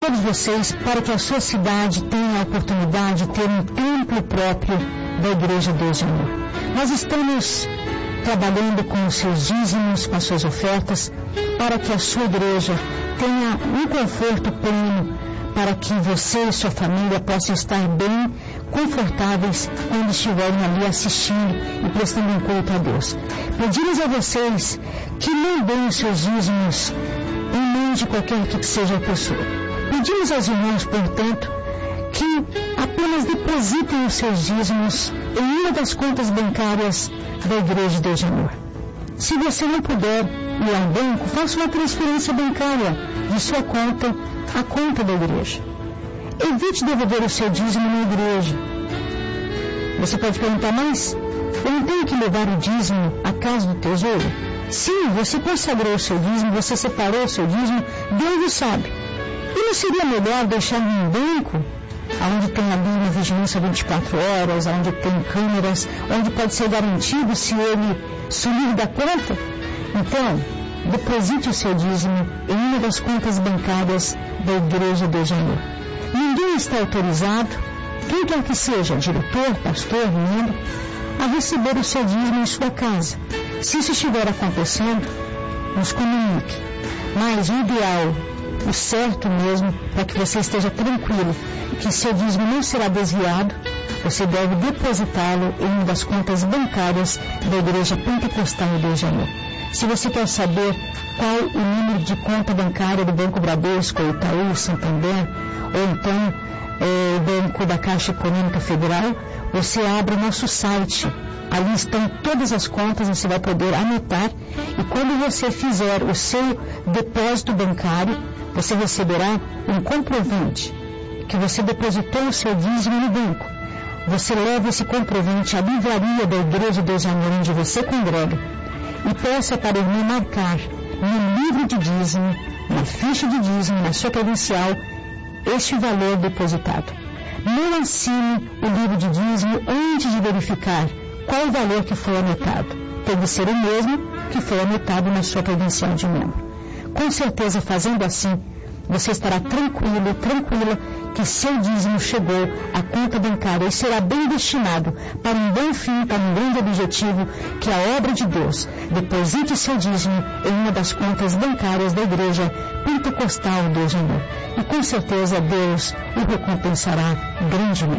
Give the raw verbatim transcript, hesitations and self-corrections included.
todos vocês para que a sua cidade tenha a oportunidade de ter um templo próprio da Igreja Deus de Amor. Nós estamos trabalhando com os seus dízimos, com as suas ofertas, para que a sua igreja tenha um conforto pleno, para que você e sua família possam estar bem confortáveis quando estiverem ali assistindo e prestando um culto a Deus. Pedimos a vocês que não deem os seus dízimos em mãos de qualquer que seja a pessoa. Pedimos aos irmãos, portanto, que apenas depositem os seus dízimos em uma das contas bancárias da Igreja Deus de Amor. Se você não puder ir ao banco, faça uma transferência bancária de sua conta à conta da igreja. Evite devolver o seu dízimo na igreja. Você pode perguntar, mas eu não tenho que levar o dízimo à casa do tesouro? Sim, você consagrou o seu dízimo, você separou o seu dízimo, Deus o sabe. E não seria melhor deixar em um banco, onde tem ali uma vigilância vinte e quatro horas, onde tem câmeras, onde pode ser garantido se ele sumir da conta? Então, deposite o seu dízimo em uma das contas bancárias da Igreja Deus de Amor. Ninguém está autorizado, quem quer que seja, diretor, pastor, membro, a receber o seu dízimo em sua casa. Se isso estiver acontecendo, nos comunique. Mas o ideal, o certo mesmo, para que você esteja tranquilo, que seu dízimo não será desviado, você deve depositá-lo em uma das contas bancárias da Igreja Pentecostal Deus de Amor. Se você quer saber qual o número de conta bancária do Banco Bradesco, Itaú, Santander, ou então é, o Banco da Caixa Econômica Federal, você abre o nosso site. Ali estão todas as contas, você vai poder anotar, e quando você fizer o seu depósito bancário, você receberá um comprovante que você depositou o seu dízimo no banco. Você leva esse comprovante à livraria da Igreja Deus de Amor, onde você congrega, e peça para o irmão marcar no livro de dízimo, na ficha de dízimo, na sua credencial, este valor depositado. Não assine o livro de dízimo antes de verificar qual o valor que foi anotado. Tem de ser o mesmo que foi anotado na sua credencial de membro. Com certeza, fazendo assim, você estará tranquilo, tranquila, que seu dízimo chegou à conta bancária e será bem destinado para um bom fim, para um grande objetivo, que é a obra de Deus. Deposite seu dízimo em uma das contas bancárias da Igreja Pentecostal Deus de Amor. E com certeza Deus o recompensará grandemente.